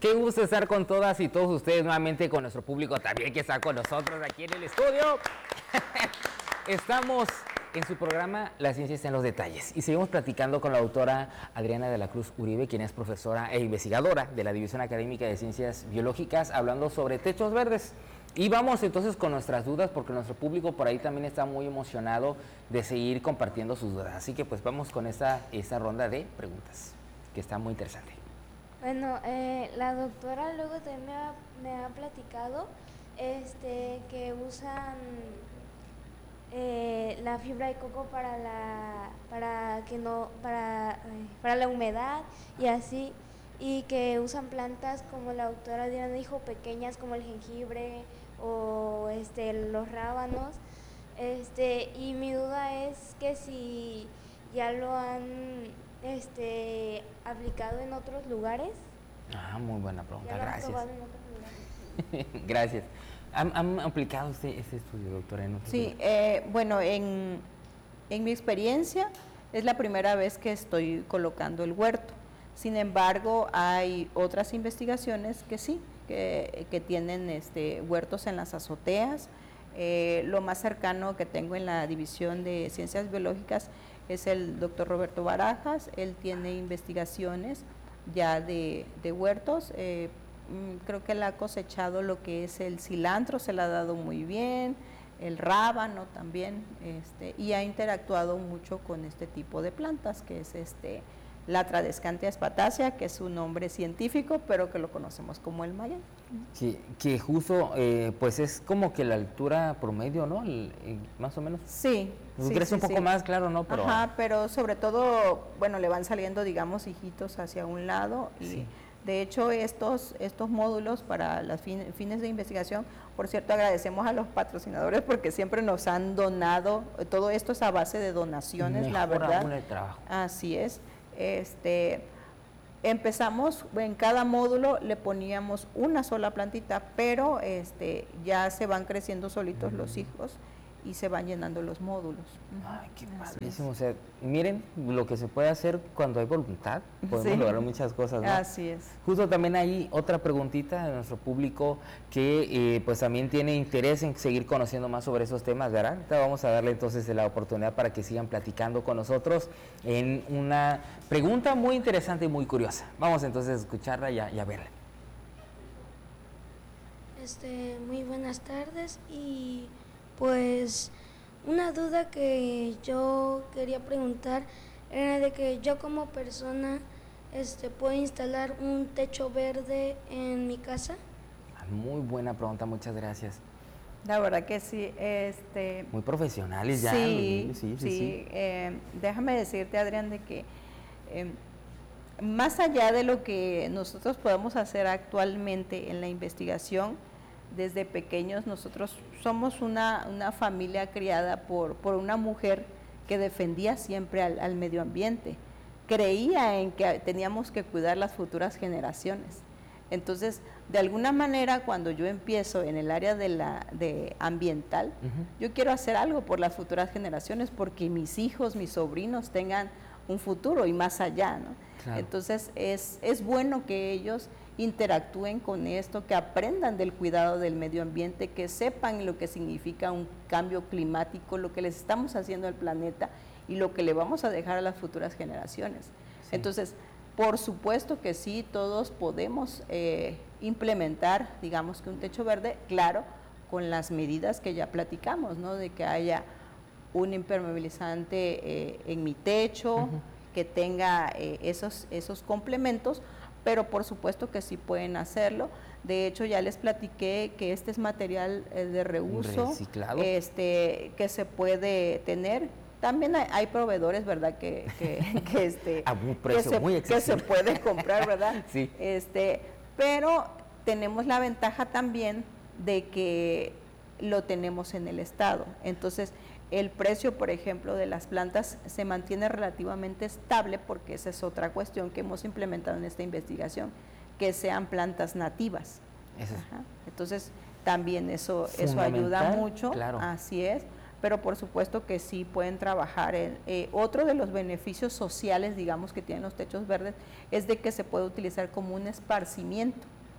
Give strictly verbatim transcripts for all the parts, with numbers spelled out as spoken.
Qué gusto estar con todas y todos ustedes nuevamente, con nuestro público también que está con nosotros aquí en el estudio. Estamos en su programa La Ciencia está en los detalles y seguimos platicando con la doctora Adriana de la Cruz Uribe, quien es profesora e investigadora de la División Académica de Ciencias Biológicas, hablando sobre techos verdes. Y vamos entonces con nuestras dudas, porque nuestro público por ahí también está muy emocionado de seguir compartiendo sus dudas. Así que pues vamos con esta, esta ronda de preguntas, que está muy interesante. Bueno, eh, la doctora luego también me ha, me ha platicado este, que usan eh, la fibra de coco para la, para que no, para, para la humedad y así, y que usan plantas como la doctora Diana dijo, pequeñas como el jengibre o este, los rábanos, este, y mi duda es que si ya lo han este, aplicado en otros lugares. Ah, muy buena pregunta, ¿Ya lo han gracias. probado en otros lugares? Gracias. ¿Han, ¿Han aplicado usted este estudio, doctora? En sí, eh, bueno, en, en mi experiencia es la primera vez que estoy colocando el huerto. Sin embargo, hay otras investigaciones que sí, que, que tienen este, huertos en las azoteas. Eh, lo más cercano que tengo en la División de Ciencias Biológicas es el doctor Roberto Barajas. Él tiene investigaciones ya de, de huertos. Eh, creo que él ha cosechado lo que es el cilantro, se le ha dado muy bien, el rábano también, este, y ha interactuado mucho con este tipo de plantas, que es este la Tradescantia spatacea, que es su nombre científico, pero que lo conocemos como el mayal. Sí, que justo, eh, pues es como que la altura promedio, ¿no? El, el, más o menos. Sí. Pues sí crece sí, un poco sí. más, claro, ¿no? Pero... Ajá, pero sobre todo, bueno, le van saliendo, digamos, hijitos hacia un lado y... Sí. De hecho, estos, estos módulos para los fin, fines de investigación, por cierto, agradecemos a los patrocinadores porque siempre nos han donado, todo esto es a base de donaciones, Mejor la verdad. aún el trabajo. Así es. Este, empezamos, en cada módulo le poníamos una sola plantita, pero este, ya se van creciendo solitos mm. los hijos y se van llenando los módulos. Ay, qué padrísimo. O sea, miren lo que se puede hacer cuando hay voluntad. Podemos sí. lograr muchas cosas, ¿no? Así es. Justo también hay otra preguntita de nuestro público que eh, pues también tiene interés en seguir conociendo más sobre esos temas, ¿verdad? Ahorita vamos a darle entonces la oportunidad para que sigan platicando con nosotros en una pregunta muy interesante y muy curiosa. Vamos entonces a escucharla y a, y a verla. Este, muy buenas tardes y... Pues una duda que yo quería preguntar era de que yo como persona este, puedo instalar un techo verde en mi casa. Muy buena pregunta, muchas gracias. La verdad que sí. Este, Muy profesionales ya. Sí, sí, sí. sí. sí. Eh, déjame decirte, Adrián, de que eh, más allá de lo que nosotros podemos hacer actualmente en la investigación, desde pequeños nosotros somos una, una familia criada por, por una mujer que defendía siempre al, al medio ambiente, creía en que teníamos que cuidar las futuras generaciones. Entonces, de alguna manera, cuando yo empiezo en el área de la de ambiental, uh-huh. yo quiero hacer algo por las futuras generaciones, porque mis hijos, mis sobrinos tengan un futuro y más allá, ¿no? Claro. Entonces, es, es bueno que ellos interactúen con esto, que aprendan del cuidado del medio ambiente, que sepan lo que significa un cambio climático, lo que les estamos haciendo al planeta y lo que le vamos a dejar a las futuras generaciones. Sí. Entonces, por supuesto que sí, todos podemos eh, implementar, digamos que un techo verde, claro, con las medidas que ya platicamos, ¿no? De que haya un impermeabilizante eh, en mi techo, uh-huh. que tenga eh, esos, esos complementos, pero por supuesto que sí pueden hacerlo. De hecho, ya les platiqué que este es material eh, de reuso, reciclado, este, que se puede tener. También hay, hay proveedores, ¿verdad?, que, que, que, este, a un precio que, se, muy que se puede comprar, ¿verdad? Sí. Este, pero tenemos la ventaja también de que lo tenemos en el estado. Entonces, el precio, por ejemplo, de las plantas se mantiene relativamente estable, porque esa es otra cuestión que hemos implementado en esta investigación, que sean plantas nativas. Eso es. Ajá. Entonces, también eso, eso ayuda mucho, claro. Así es, pero por supuesto que sí pueden trabajar. En, eh, otro de los beneficios sociales, digamos, que tienen los techos verdes, es de que se puede utilizar como un esparcimiento.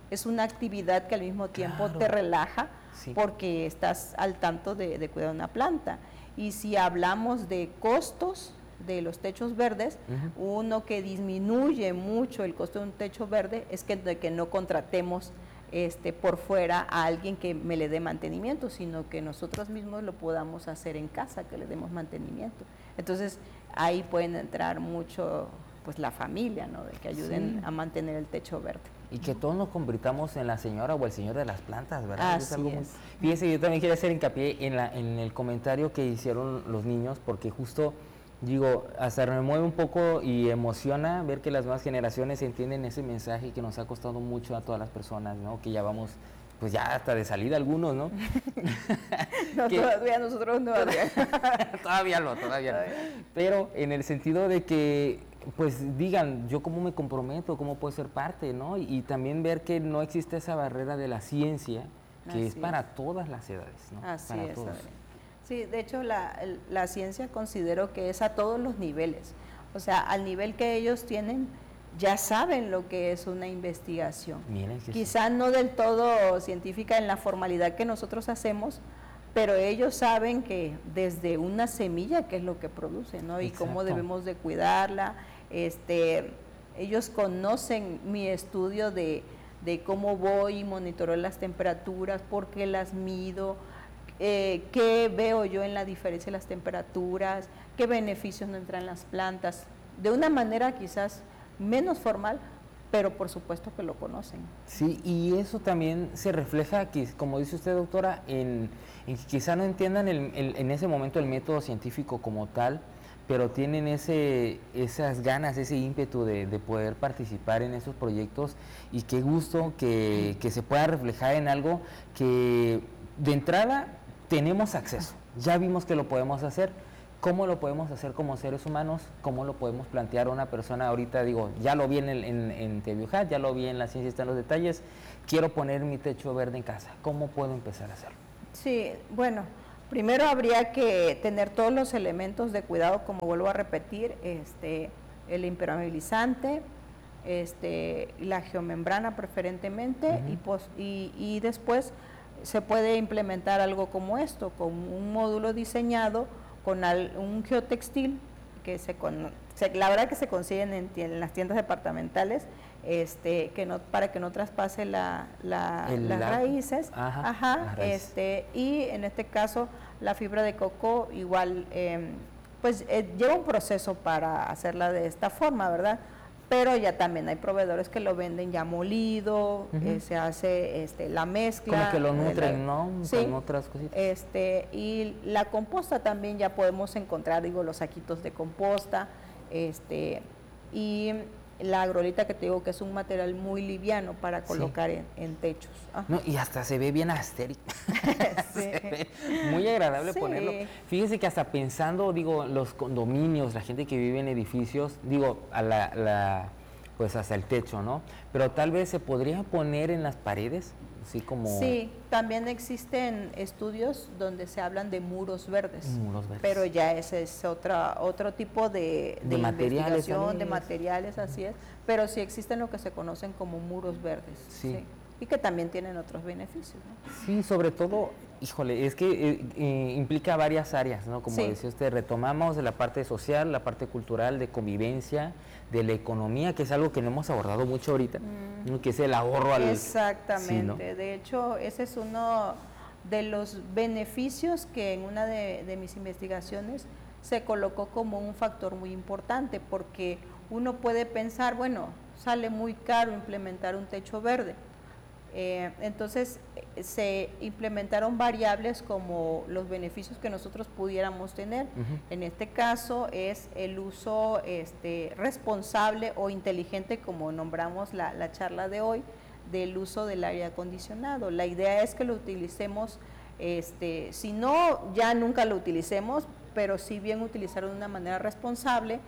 es una actividad que al mismo tiempo Claro. te relaja, Sí. porque estás al tanto de, de cuidar una planta. Y si hablamos de costos de los techos verdes, uh-huh. uno que disminuye mucho el costo de un techo verde es que, de que no contratemos este, por fuera a alguien que me le dé mantenimiento, sino que nosotros mismos lo podamos hacer en casa, que le demos mantenimiento. Entonces ahí pueden entrar mucho pues la familia, ¿no? De que ayuden sí. a mantener el techo verde. Y que todos nos convirtamos en la señora o el señor de las plantas, ¿verdad? Así es algo es. Muy... Fíjese, yo también quería hacer hincapié en, la, en el comentario que hicieron los niños, porque justo, digo, hasta me mueve un poco y emociona ver que las nuevas generaciones entienden ese mensaje que nos ha costado mucho a todas las personas, ¿no? Que ya vamos, pues ya hasta de salida algunos, ¿no? no, que, todavía nosotros no. todavía no, todavía no. Pero en el sentido de que pues digan, yo cómo me comprometo, cómo puedo ser parte, ¿no? Y, y también ver que no existe esa barrera de la ciencia, que Así es para es. todas las edades, ¿no? Así para es. todos. Sí, de hecho la, la ciencia considero que es a todos los niveles, o sea, al nivel que ellos tienen, ya saben lo que es una investigación. Miren, sí, Quizá sí. no del todo científica en la formalidad que nosotros hacemos, pero ellos saben que desde una semilla qué es lo que produce, ¿no? Y Exacto. cómo debemos de cuidarla. Este, ellos conocen mi estudio de, de cómo voy y monitoro las temperaturas, por qué las mido, eh, qué veo yo en la diferencia de las temperaturas, qué beneficios no entran en las plantas, de una manera quizás menos formal, pero por supuesto que lo conocen. Sí, y eso también se refleja, como dice usted, doctora, en, en que quizá no entiendan el, el, en ese momento el método científico como tal, pero tienen ese, esas ganas, ese ímpetu de, de poder participar en esos proyectos, y qué gusto que, que se pueda reflejar en algo que de entrada tenemos acceso, ya vimos que lo podemos hacer. ¿Cómo lo podemos hacer como seres humanos? ¿Cómo lo podemos plantear a una persona? Ahorita digo, ya lo vi en, el, en, en TVUJAT, ya lo vi en La Ciencia Está en los Detalles, quiero poner mi techo verde en casa, ¿cómo puedo empezar a hacerlo? Sí, bueno, primero habría que tener todos los elementos de cuidado, como vuelvo a repetir, este, el impermeabilizante, este, la geomembrana preferentemente, uh-huh. y, pos, y, y después se puede implementar algo como esto, con un módulo diseñado con al, un geotextil que se, con, se la verdad que se consiguen en, en las tiendas departamentales, este que no para que no traspase la, la, las la, raíces, ajá, ajá las raíces. este y en este caso la fibra de coco igual eh, pues eh, lleva un proceso para hacerla de esta forma, ¿verdad? Pero ya también hay proveedores que lo venden ya molido, uh-huh. eh, se hace este, la mezcla. Como que lo nutren, la, ¿no? Sí, con otras cositas. Este, y la composta también ya podemos encontrar, digo, los saquitos de composta, este, y la agrolita que te digo que es un material muy liviano para colocar sí. en, en techos. Ajá. No, y hasta se ve bien astérico. Sí. Se ve muy agradable sí. ponerlo. Fíjese que hasta pensando, digo, los condominios, la gente que vive en edificios, digo, a la, la pues hasta el techo, ¿no? Pero tal vez se podría poner en las paredes, así como... Sí, también existen estudios donde se hablan de muros verdes. Muros verdes. Pero ya ese es otra, otro tipo de, de, de materiales, investigación, de materiales, así es. Pero sí existen lo que se conocen como muros verdes. Sí. sí. Y que también tienen otros beneficios, ¿no? Sí, sobre todo, híjole, es que eh, eh, implica varias áreas, ¿no? Como sí. decía usted, retomamos de la parte social, la parte cultural, de convivencia, de la economía, que es algo que no hemos abordado mucho ahorita, mm. ¿no? Que es el ahorro al... Exactamente, sí, ¿no? De hecho, ese es uno de los beneficios que en una de, de mis investigaciones se colocó como un factor muy importante, porque uno puede pensar, bueno, sale muy caro implementar un techo verde. Eh, entonces eh, se implementaron variables como los beneficios que nosotros pudiéramos tener. Uh-huh. En este caso es el uso este, responsable o inteligente, como nombramos la, la charla de hoy, del uso del aire acondicionado. La idea es que lo utilicemos, este, si no, ya nunca lo utilicemos, pero si bien utilizarlo de una manera responsable,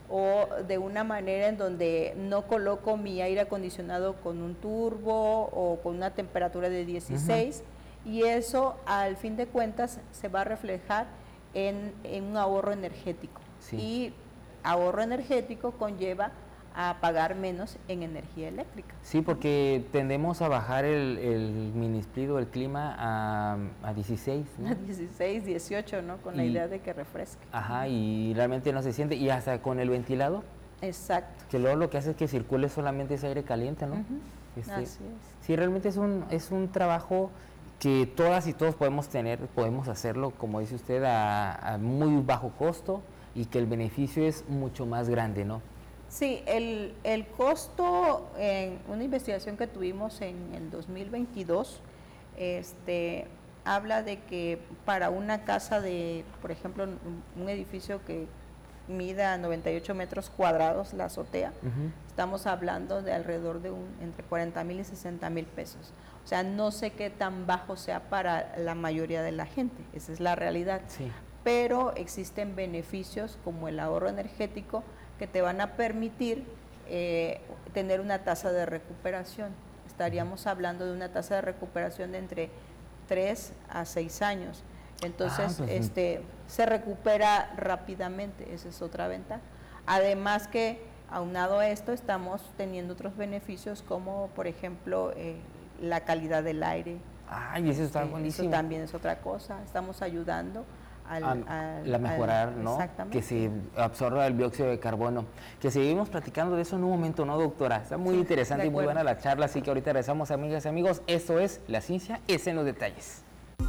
o de una manera en donde no coloco mi aire acondicionado con un turbo o con una temperatura de dieciséis, uh-huh. y eso al fin de cuentas se va a reflejar en, en un ahorro energético. Sí. Y ahorro energético conlleva a pagar menos en energía eléctrica. Sí, porque tendemos a bajar el, el minisplit o el clima a, a dieciséis, ¿no? A dieciséis, dieciocho, ¿no? Con y, la idea de que refresque. Ajá, y realmente no se siente, y hasta con el ventilado. Exacto. Que luego lo que hace es que circule solamente ese aire caliente, ¿no? Uh-huh. Este, Así es. Sí, realmente es un, es un trabajo que todas y todos podemos tener, podemos hacerlo, como dice usted, a, a muy bajo costo y que el beneficio es mucho más grande, ¿no? Sí, el, el costo en una investigación que tuvimos en el dos mil veintidós, este, habla de que para una casa de, por ejemplo, un, un edificio que mida noventa y ocho metros cuadrados, la azotea, uh-huh. estamos hablando de alrededor de un, entre cuarenta mil y sesenta mil pesos. O sea, no sé qué tan bajo sea para la mayoría de la gente, esa es la realidad. Sí. Pero existen beneficios como el ahorro energético que te van a permitir eh, tener una tasa de recuperación. Estaríamos hablando de una tasa de recuperación de entre tres a seis años. Entonces, ah, pues, este, se recupera rápidamente, esa es otra ventaja. Además que, aunado a esto, estamos teniendo otros beneficios como, por ejemplo, eh, la calidad del aire. Ay, eso está este, buenísimo. Eso también es otra cosa, estamos ayudando al, a, al, la mejorar, al, ¿no? Que se absorba el dióxido de carbono. Que seguimos platicando de eso en un momento, ¿no, doctora? Está muy sí, interesante y muy buena la charla, así que ahorita regresamos, amigas y amigos. Esto es La Ciencia es en los Detalles.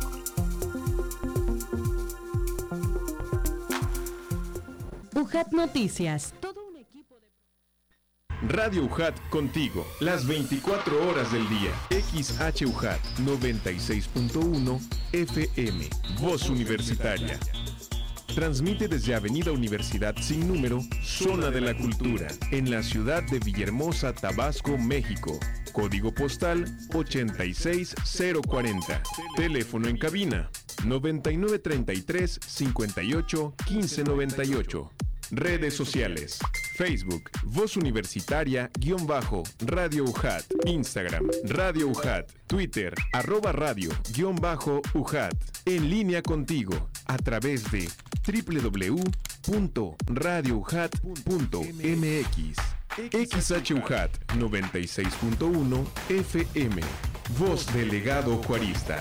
U J A T Noticias. Todo un equipo de... Radio U J A T contigo, las veinticuatro horas del día. X H U J A T noventa y seis punto uno F M, Voz Universitaria. Transmite desde Avenida Universidad sin número, Zona de la Cultura, en la ciudad de Villahermosa, Tabasco, México. Código postal ochenta y seis cero cuarenta. Teléfono en cabina noventa y nueve treinta y tres cincuenta y ocho quince noventa y ocho. Redes sociales: Facebook, Voz Universitaria, guión bajo, Radio U J A T, Instagram, Radio U J A T, Twitter, arroba radio, guión bajo, U J A T. En línea contigo, a través de doble u doble u doble u punto radio u j a t punto m x. X H U J A T noventa y seis punto uno F M, Voz del Legado Juarista.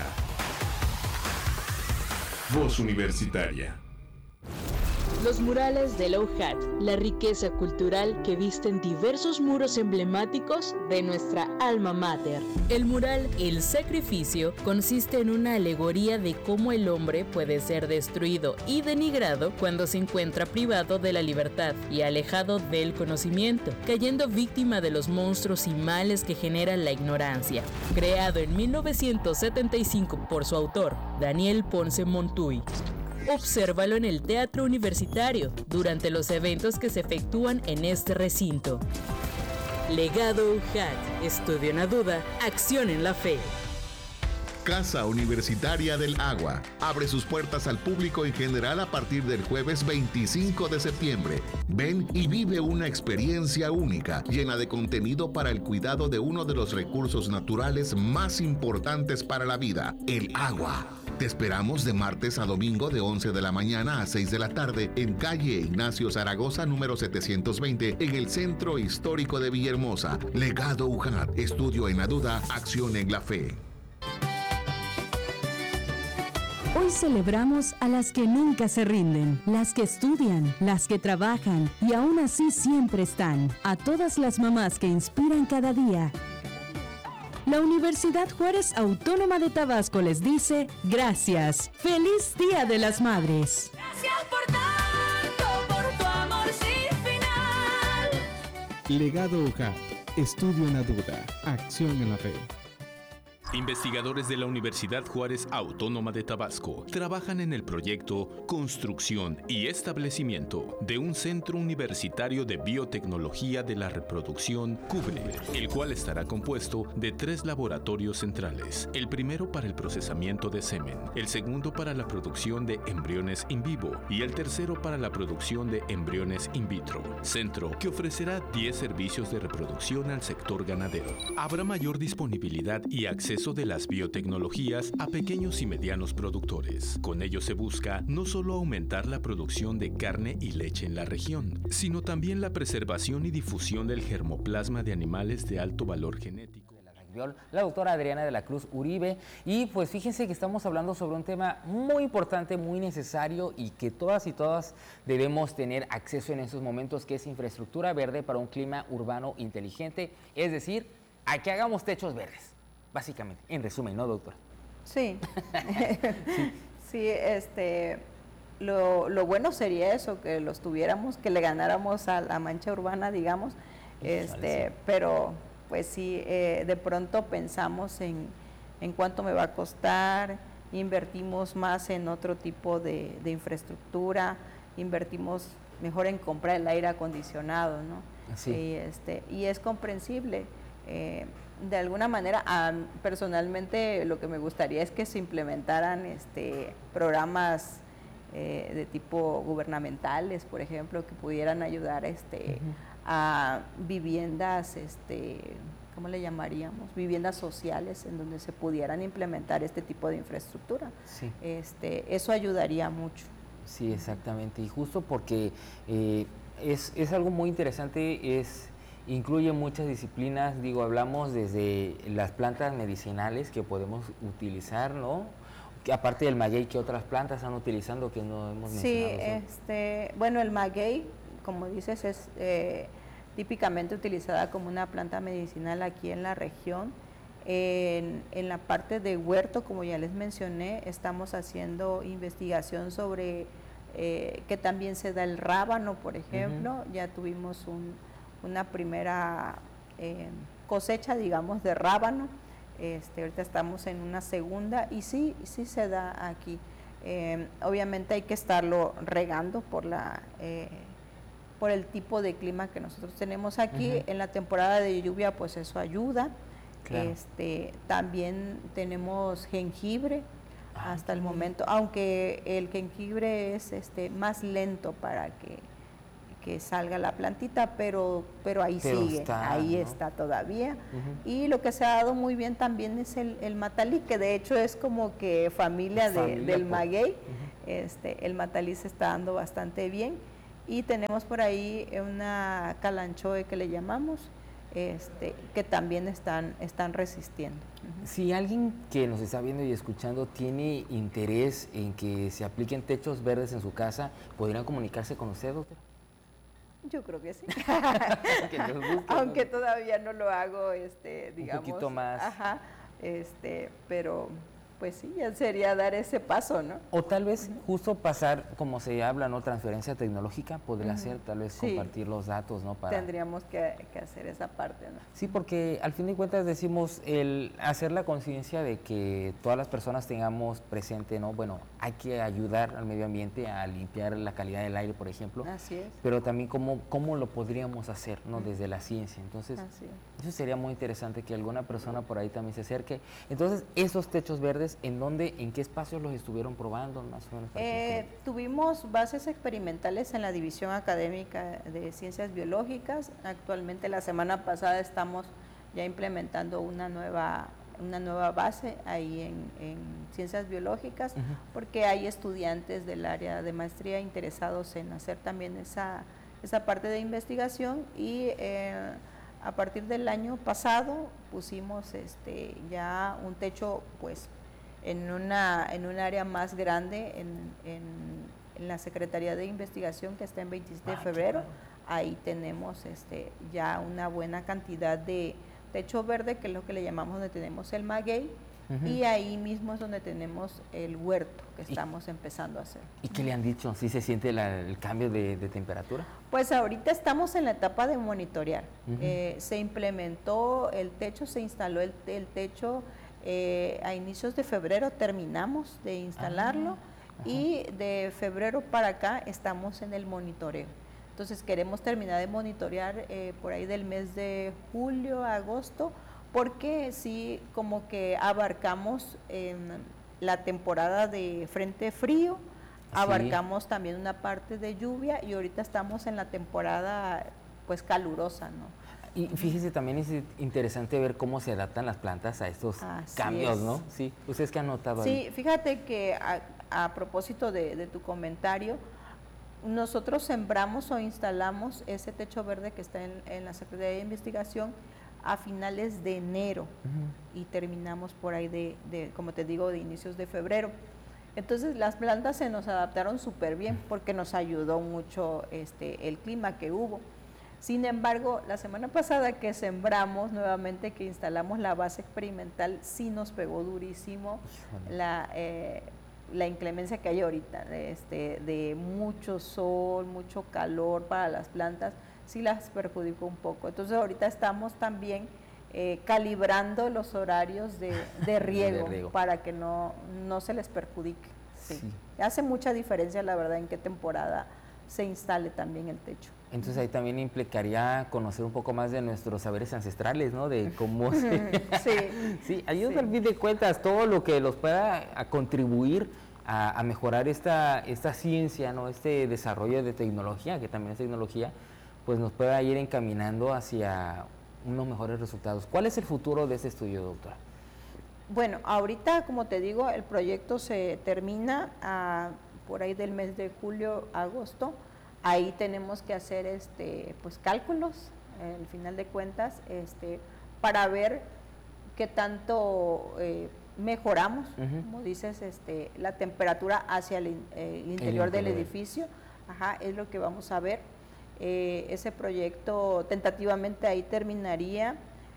Voz Universitaria. Los murales de la U J A T, la riqueza cultural que visten diversos muros emblemáticos de nuestra alma mater. El mural El Sacrificio consiste en una alegoría de cómo el hombre puede ser destruido y denigrado cuando se encuentra privado de la libertad y alejado del conocimiento, cayendo víctima de los monstruos y males que genera la ignorancia. Creado en mil novecientos setenta y cinco por su autor, Daniel Ponce Montuy. Obsérvalo en el Teatro Universitario durante los eventos que se efectúan en este recinto. Legado U J A T, estudio en la duda, acción en la fe. Casa Universitaria del Agua abre sus puertas al público en general a partir del jueves veinticinco de septiembre. Ven y vive una experiencia única, llena de contenido para el cuidado de uno de los recursos naturales más importantes para la vida, el agua. Te esperamos de martes a domingo de once de la mañana a seis de la tarde en calle Ignacio Zaragoza número setecientos veinte en el Centro Histórico de Villahermosa. Legado U J A T, estudio en la duda, acción en la fe. Hoy celebramos a las que nunca se rinden, las que estudian, las que trabajan y aún así siempre están. A todas las mamás que inspiran cada día. La Universidad Juárez Autónoma de Tabasco les dice gracias. ¡Feliz Día de las Madres! Gracias por tanto, por tu amor sin final. Legado U J A T, estudio en la duda, acción en la fe. Investigadores de la Universidad Juárez Autónoma de Tabasco trabajan en el proyecto Construcción y Establecimiento de un Centro Universitario de Biotecnología de la Reproducción CUBRE, el cual estará compuesto de tres laboratorios centrales, el primero para el procesamiento de semen, el segundo para la producción de embriones in vivo y el tercero para la producción de embriones in vitro, centro que ofrecerá diez servicios de reproducción al sector ganadero. Habrá mayor disponibilidad y acceso acceso de las biotecnologías a pequeños y medianos productores. Con ello se busca no solo aumentar la producción de carne y leche en la región, sino también la preservación y difusión del germoplasma de animales de alto valor genético. La doctora Adriana de la Cruz Uribe, y pues fíjense que estamos hablando sobre un tema muy importante, muy necesario y que todas y todas debemos tener acceso en estos momentos, que es infraestructura verde para un clima urbano inteligente, es decir, a que hagamos techos verdes, básicamente, en resumen, ¿no, doctora? Sí, sí. sí, este, lo, lo bueno sería eso, que los tuviéramos, que le ganáramos a la mancha urbana, digamos, este, pero pues sí, eh, de pronto pensamos en, en cuánto me va a costar, invertimos más en otro tipo de, de infraestructura, invertimos mejor en comprar el aire acondicionado, ¿no? Sí. Y, este, y es comprensible. Eh, de alguna manera, a, personalmente lo que me gustaría es que se implementaran este, programas eh, de tipo gubernamentales, por ejemplo, que pudieran ayudar este, uh-huh. a viviendas, este, ¿cómo le llamaríamos? Viviendas sociales en donde se pudieran implementar este tipo de infraestructura. Sí. Este, eso ayudaría mucho. Sí, exactamente. Y justo porque eh, es, es algo muy interesante, es... incluye muchas disciplinas, digo, hablamos desde las plantas medicinales que podemos utilizar, ¿no? Que aparte del maguey, ¿qué otras plantas están utilizando que no hemos mencionado? Sí, este, bueno, el maguey, como dices, es eh, típicamente utilizada como una planta medicinal aquí en la región. En, en la parte de huerto, como ya les mencioné, estamos haciendo investigación sobre eh, que también se da el rábano, por ejemplo. Uh-huh. Ya tuvimos un... una primera eh, cosecha, digamos, de rábano. Este, ahorita estamos en una segunda y sí, sí se da aquí. Eh, obviamente hay que estarlo regando por la eh, por el tipo de clima que nosotros tenemos aquí. Uh-huh. En la temporada de lluvia, pues eso ayuda. Claro. Este, también tenemos jengibre ah, hasta el momento, aunque el jengibre es este, más lento para que que salga la plantita, pero pero ahí pero sigue, está, ahí ¿no? está todavía. Uh-huh. Y lo que se ha dado muy bien también es el, el matalí, que de hecho es como que familia, de, familia del por... maguey. Uh-huh. Este, el matalí se está dando bastante bien. Y tenemos por ahí una calanchoe que le llamamos, este, que también están, están resistiendo. Uh-huh. Si alguien que nos está viendo y escuchando tiene interés en que se apliquen techos verdes en su casa, ¿podrían comunicarse con usted, doctor? Yo creo que sí. que guste, aunque ¿no? todavía no lo hago, este, digamos. Un poquito más. Ajá, este, pero pues sí, ya sería dar ese paso, ¿no? O tal vez uh-huh. justo pasar, como se habla, ¿no? Transferencia tecnológica, podría uh-huh. ser tal vez sí. compartir los datos, ¿no? Para... Tendríamos que, que hacer esa parte, ¿no? Sí, porque al fin de cuentas decimos el hacer la conciencia de que todas las personas tengamos presente, ¿no? Bueno, hay que ayudar al medio ambiente a limpiar la calidad del aire, por ejemplo. Así es. Pero también cómo, cómo lo podríamos hacer, ¿no? Uh-huh. Desde la ciencia. Entonces, Así es. Eso sería muy interesante que alguna persona por ahí también se acerque. Entonces, esos techos verdes, ¿en dónde, en qué espacios los estuvieron probando? Más o menos. Eh, tuvimos bases experimentales en la División Académica de Ciencias Biológicas. Actualmente, la semana pasada estamos ya implementando una nueva, una nueva base ahí en, en Ciencias Biológicas, uh-huh. porque hay estudiantes del área de maestría interesados en hacer también esa, esa parte de investigación y eh, a partir del año pasado pusimos este, ya un techo pues en una en un área más grande en, en, en la Secretaría de Investigación que está en veintisiete de febrero. Ahí tenemos este, ya una buena cantidad de techo verde, que es lo que le llamamos, donde tenemos el maguey. Uh-huh. Y ahí mismo es donde tenemos el huerto que estamos empezando a hacer. ¿Y qué le han dicho? ¿Sí se siente la, el cambio de, de temperatura? Pues ahorita estamos en la etapa de monitorear. Uh-huh. Eh, se implementó el techo, se instaló el, el techo eh, a inicios de febrero, terminamos de instalarlo uh-huh. y de febrero para acá estamos en el monitoreo. Entonces queremos terminar de monitorear eh, por ahí del mes de julio, agosto, porque sí, como que abarcamos eh, la temporada de frente frío, sí. abarcamos también una parte de lluvia y ahorita estamos en la temporada pues calurosa, ¿no? Y fíjese, también es interesante ver cómo se adaptan las plantas a estos Así cambios, es. ¿no? Sí, ¿ustedes qué han notado Sí, ahí? fíjate que a, a propósito de, de tu comentario, nosotros sembramos o instalamos ese techo verde que está en, en la Secretaría de Investigación a finales de enero Ujú. y terminamos por ahí de, de, como te digo, de inicios de febrero. Entonces las plantas se nos adaptaron súper bien porque nos ayudó mucho este, el clima que hubo. Sin embargo, la semana pasada que sembramos nuevamente, que instalamos la base experimental, sí nos pegó durísimo la, eh, la inclemencia que hay ahorita, este, de mucho sol, mucho calor para las plantas, sí las perjudicó un poco. Entonces ahorita estamos también eh, calibrando los horarios de, de, riego, De riego. para que no, no se les perjudique. Sí. Sí. Hace mucha diferencia, la verdad, en qué temporada se instale también el techo. Entonces ahí también implicaría conocer un poco más de nuestros saberes ancestrales, ¿no? De cómo se... Sí. Sí, ayuda Sí. al fin de cuentas, todo lo que los pueda a contribuir a, a mejorar esta, esta ciencia, ¿no? Este desarrollo de tecnología, que también es tecnología, pues nos pueda ir encaminando hacia unos mejores resultados. ¿Cuál es el futuro de este estudio, doctora? Bueno, ahorita, como te digo, el proyecto se termina a, por ahí del mes de julio, agosto. Ahí tenemos que hacer este, pues, cálculos, al final de cuentas, este, para ver qué tanto eh, mejoramos, Ujú. como dices, este, la temperatura hacia el, in- eh, el interior del interior. edificio. Ajá, es lo que vamos a ver. Eh, ese proyecto tentativamente ahí terminaría.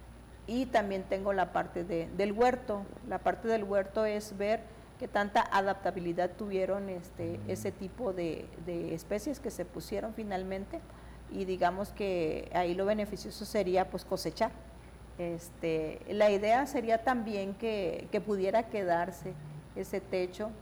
Y también tengo la parte de, del huerto. La parte del huerto es ver qué tanta adaptabilidad tuvieron este, ese tipo de, de especies que se pusieron finalmente, y digamos que ahí lo beneficioso sería pues cosechar. Este, la idea sería también que, que pudiera quedarse ese techo,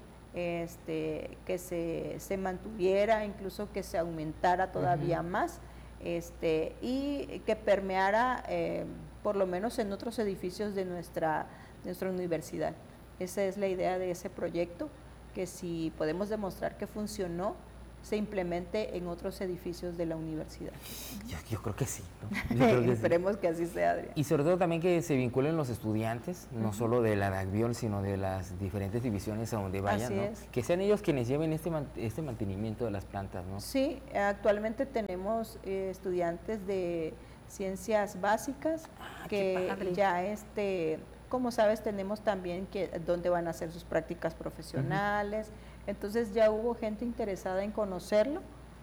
este, que se, se mantuviera, incluso que se aumentara todavía Ujú. más, este, y que permeara eh, por lo menos en otros edificios de nuestra, nuestra universidad. Esa es la idea de ese proyecto, que si podemos demostrar que funcionó, se implemente en otros edificios de la universidad. Yo, yo creo que sí, ¿no? Yo creo que sí. Esperemos que así sea, Adrián. Y sobre todo también que se vinculen los estudiantes, no solo de la DACBIOL, sino de las diferentes divisiones a donde vayan, Así ¿no? es. Que sean ellos quienes lleven este, man- este mantenimiento de las plantas, ¿no? Sí, actualmente tenemos eh, estudiantes de ciencias básicas qué que padre. ya, este, como sabes, tenemos también que donde van a hacer sus prácticas profesionales. Entonces ya hubo gente interesada en conocerlo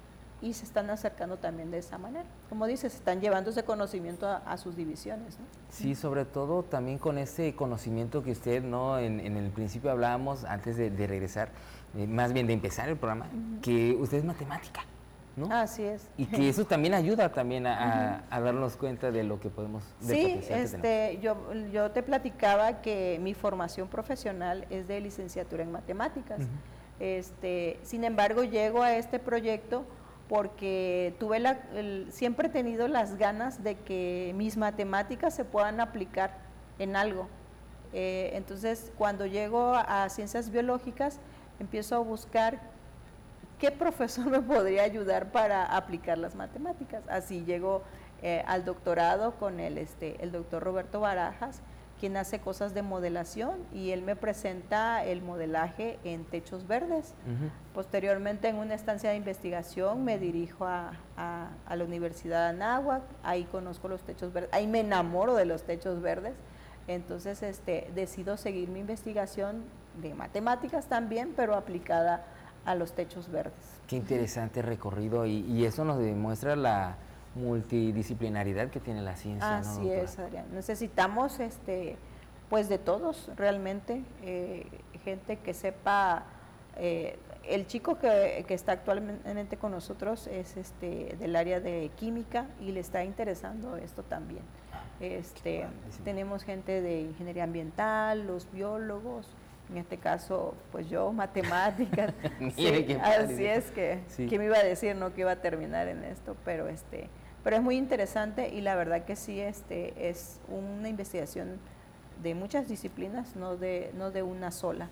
y se están acercando también de esa manera. Como dices, están llevando ese conocimiento a, a sus divisiones, ¿no? Sí, sobre todo también con ese conocimiento que usted, ¿no? En, en el principio hablábamos, antes de, de regresar, eh, más bien de empezar el programa, que usted es matemática, ¿no? Así es. Y que eso también ayuda también a, a- a darnos cuenta de lo que podemos, del Sí, potencial que tenemos. este, yo, yo te platicaba que mi formación profesional es de licenciatura en matemáticas. Ujú. Este, sin embargo, llego a este proyecto porque tuve la, el- siempre he tenido las ganas de que mis matemáticas se puedan aplicar en algo. Eh, entonces, cuando llego a ciencias biológicas, empiezo a buscar qué profesor me podría ayudar para aplicar las matemáticas. Así llego eh, al doctorado con el, este, el doctor Roberto Barajas, quien hace cosas de modelación, y él me presenta el modelaje en techos verdes. Ujú. Posteriormente, en una estancia de investigación, me dirijo a, a- a la Universidad de Anáhuac, ahí conozco los techos verdes, ahí me enamoro de los techos verdes. Entonces este, decido seguir mi investigación de matemáticas también, pero aplicada a los techos verdes. Qué interesante recorrido, y, y eso nos demuestra la multidisciplinaridad que tiene la ciencia, ¿no, Así doctora? es, Adrián. Necesitamos, este, pues de todos realmente, eh, gente que sepa. Eh, el chico que, que está actualmente con nosotros es este del área de química y le está interesando esto también. Este, padrísimo. tenemos gente de ingeniería ambiental, los biólogos, en este caso, pues yo, matemáticas. Mire, Sí, qué padre. así es que, Sí. que me iba a decir, no, que iba a terminar en esto, pero este, pero es muy interesante, y la verdad que sí, este, es una investigación de muchas disciplinas, no de, no de una sola.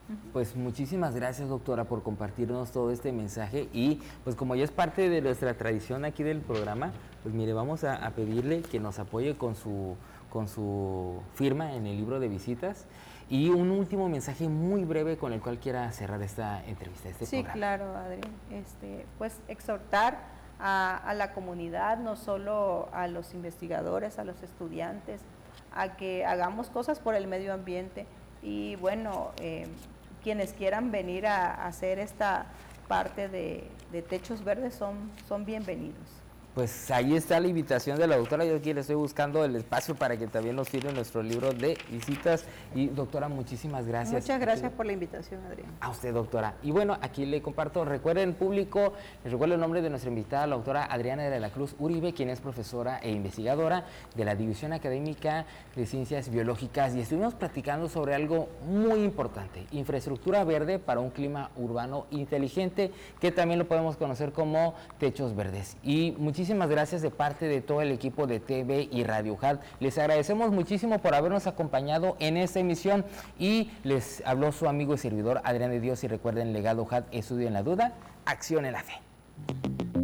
Pues muchísimas gracias, doctora, por compartirnos todo este mensaje y pues como ya es parte de nuestra tradición aquí del programa, pues mire, vamos a, a pedirle que nos apoye con su, con su firma en el libro de visitas y un último mensaje muy breve con el cual quiera cerrar esta entrevista, este sí, programa. Sí, claro, Adrián. Este, pues exhortar a, a la comunidad, no solo a los investigadores, a los estudiantes, a que hagamos cosas por el medio ambiente y bueno, eh, quienes quieran venir a, a hacer esta parte de, de Techos Verdes son, son bienvenidos. Pues ahí está la invitación de la doctora. Yo aquí le estoy buscando el espacio para que también nos firme nuestro libro de visitas. Y doctora, muchísimas gracias. Muchas gracias por la invitación, Adrián. A usted, doctora. Y bueno, aquí le comparto, recuerden público, les recuerdo el nombre de nuestra invitada, la doctora Adriana de la Cruz Uribe, quien es profesora e investigadora de la División Académica de Ciencias Biológicas. Y estuvimos platicando sobre algo muy importante, infraestructura verde para un clima urbano inteligente, que también lo podemos conocer como Techos Verdes. Y muchísimas Muchísimas gracias de parte de todo el equipo de T V y Radio Hat. Les agradecemos muchísimo por habernos acompañado en esta emisión y les habló su amigo y servidor Adrián de Dios y recuerden, Legado Hat, estudio en la duda, acción en la fe.